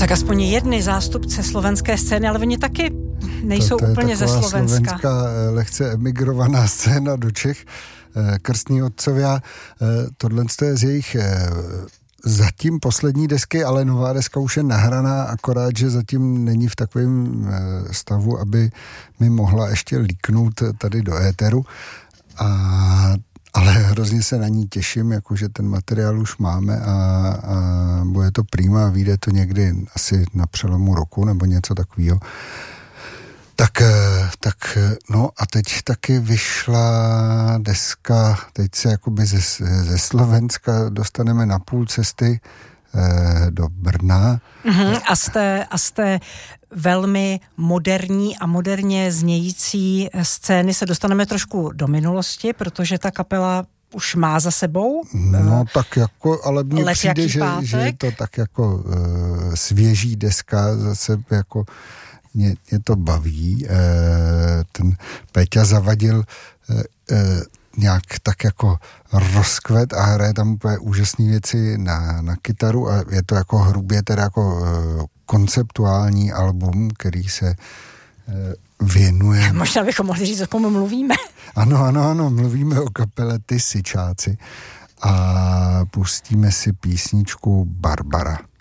Tak aspoň jedny zástupce slovenské scény, ale oni taky nejsou to úplně ze Slovenska. Slovenská lehce emigrovaná scéna do Čech, Krstní otcovia. Tohle je z jejich zatím poslední desky, ale nová deska už je nahraná, akorát, že zatím není v takovém stavu, aby mi mohla ještě líknout tady do éteru. Ale hrozně se na ní těším, jakože ten materiál už máme a bude to prima, vyjde to někdy asi na přelomu roku nebo něco takového. Tak no a teď taky vyšla deska, teď se jakoby ze Slovenska dostaneme na půl cesty do Brna. A z té velmi moderní a moderně znějící scény se dostaneme trošku do minulosti, protože ta kapela už má za sebou. No tak jako, ale mně přijde, že je to tak jako svěží deska, zase jako mě to baví. Ten Péťa Zavadil nějak tak jako rozkvet a hraje tam úplně úžasné věci na kytaru a je to jako hrubě teda jako konceptuální album, který se věnuje. Možná bychom mohli říct, o kom mluvíme. Ano, mluvíme o kapele Ty Syčáci a pustíme si písničku Barbara.